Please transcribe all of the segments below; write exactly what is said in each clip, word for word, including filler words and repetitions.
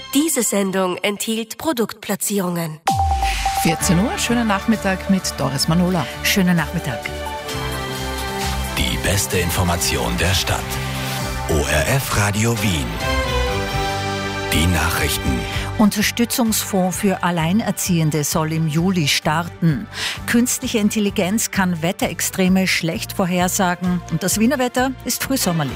Diese Sendung enthielt Produktplatzierungen. vierzehn Uhr, schönen Nachmittag mit Doris Manola. Schönen Nachmittag. Die beste Information der Stadt. O R F Radio Wien. Die Nachrichten. Unterstützungsfonds für Alleinerziehende soll im Juli starten. Künstliche Intelligenz kann Wetterextreme schlecht vorhersagen und das Wiener Wetter ist frühsommerlich.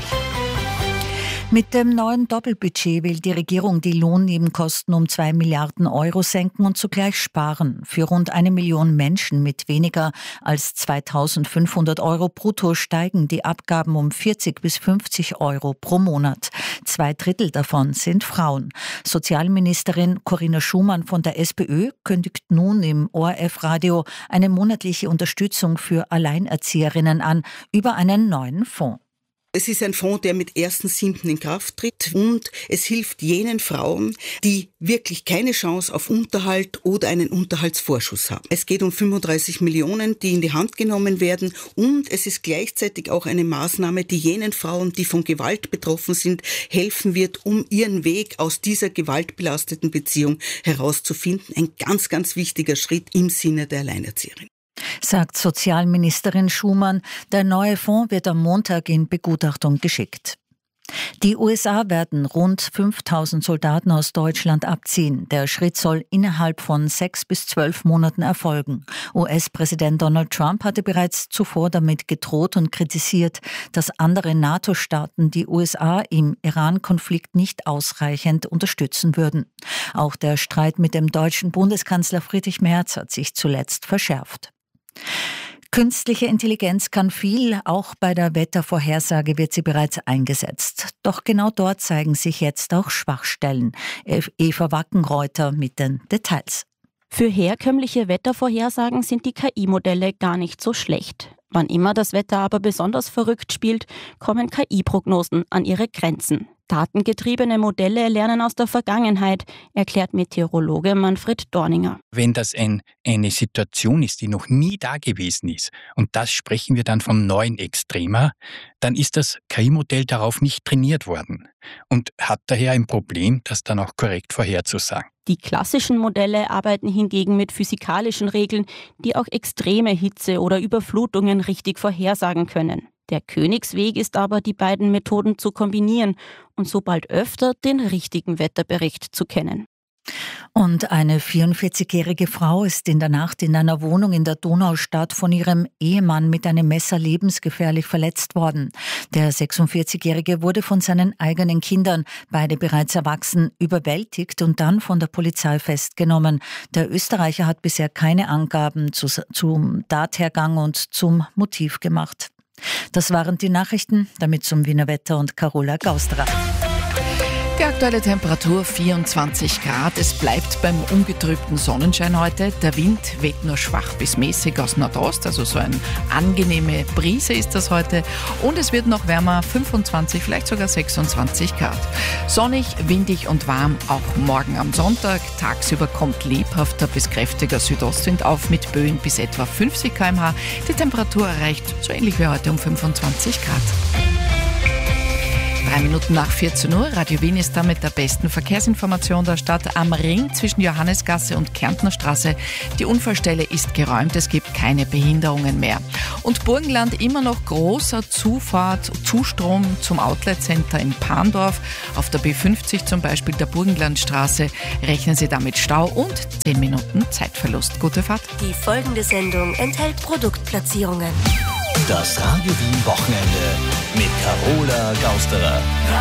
Mit dem neuen Doppelbudget will die Regierung die Lohnnebenkosten um zwei Milliarden Euro senken und zugleich sparen. Für rund eine Million Menschen mit weniger als zweitausendfünfhundert Euro brutto steigen die Abgaben um vierzig bis fünfzig Euro pro Monat. Zwei Drittel davon sind Frauen. Sozialministerin Corinna Schumann von der SPÖ kündigt nun im O R F-Radio eine monatliche Unterstützung für Alleinerzieherinnen an über einen neuen Fonds. Es ist ein Fonds, der mit ersten siebten in Kraft tritt und es hilft jenen Frauen, die wirklich keine Chance auf Unterhalt oder einen Unterhaltsvorschuss haben. Es geht um fünfunddreißig Millionen, die in die Hand genommen werden und es ist gleichzeitig auch eine Maßnahme, die jenen Frauen, die von Gewalt betroffen sind, helfen wird, um ihren Weg aus dieser gewaltbelasteten Beziehung herauszufinden. Ein ganz, ganz wichtiger Schritt im Sinne der Alleinerzieherin. Sagt Sozialministerin Schumann. Der neue Fonds wird am Montag in Begutachtung geschickt. Die U S A werden rund fünftausend Soldaten aus Deutschland abziehen. Der Schritt soll innerhalb von sechs bis zwölf Monaten erfolgen. U S-Präsident Donald Trump hatte bereits zuvor damit gedroht und kritisiert, dass andere NATO-Staaten die U S A im Iran-Konflikt nicht ausreichend unterstützen würden. Auch der Streit mit dem deutschen Bundeskanzler Friedrich Merz hat sich zuletzt verschärft. Künstliche Intelligenz kann viel, auch bei der Wettervorhersage wird sie bereits eingesetzt. Doch genau dort zeigen sich jetzt auch Schwachstellen. Eva Wackenreuter mit den Details. Für herkömmliche Wettervorhersagen sind die K I-Modelle gar nicht so schlecht. Wann immer das Wetter aber besonders verrückt spielt, kommen K I-Prognosen an ihre Grenzen. Datengetriebene Modelle lernen aus der Vergangenheit, erklärt Meteorologe Manfred Dorninger. Wenn das ein, eine Situation ist, die noch nie da gewesen ist, und das sprechen wir dann vom neuen Extrema, dann ist das K I-Modell darauf nicht trainiert worden und hat daher ein Problem, das dann auch korrekt vorherzusagen. Die klassischen Modelle arbeiten hingegen mit physikalischen Regeln, die auch extreme Hitze oder Überflutungen richtig vorhersagen können. Der Königsweg ist aber, die beiden Methoden zu kombinieren und so bald öfter den richtigen Wetterbericht zu kennen. Und eine vierundvierzigjährige Frau ist in der Nacht in einer Wohnung in der Donaustadt von ihrem Ehemann mit einem Messer lebensgefährlich verletzt worden. Der sechsundvierzigjährige wurde von seinen eigenen Kindern, beide bereits erwachsen, überwältigt und dann von der Polizei festgenommen. Der Österreicher hat bisher keine Angaben zu, zum Tathergang und zum Motiv gemacht. Das waren die Nachrichten, damit zum Wiener Wetter und Carola Gausterer. Die aktuelle Temperatur vierundzwanzig Grad. Es bleibt beim ungetrübten Sonnenschein heute. Der Wind weht nur schwach bis mäßig aus Nordost, also so eine angenehme Brise ist das heute. Und es wird noch wärmer, fünfundzwanzig, vielleicht sogar sechsundzwanzig Grad. Sonnig, windig und warm auch morgen am Sonntag. Tagsüber kommt lebhafter bis kräftiger Südostwind auf mit Böen bis etwa fünfzig Kilometer pro Stunde. Die Temperatur erreicht so ähnlich wie heute um fünfundzwanzig Grad. Drei Minuten nach vierzehn Uhr. Radio Wien ist da mit der besten Verkehrsinformation der Stadt am Ring zwischen Johannesgasse und Kärntnerstraße. Die Unfallstelle ist geräumt, es gibt keine Behinderungen mehr. Und Burgenland immer noch großer Zufahrt, Zustrom zum Outlet-Center in Pandorf. Auf der B fünfzig zum Beispiel der Burgenlandstraße rechnen Sie damit Stau und zehn Minuten Zeitverlust. Gute Fahrt. Die folgende Sendung enthält Produktplatzierungen. Das Radio Wien Wochenende mit Carola Gausterer.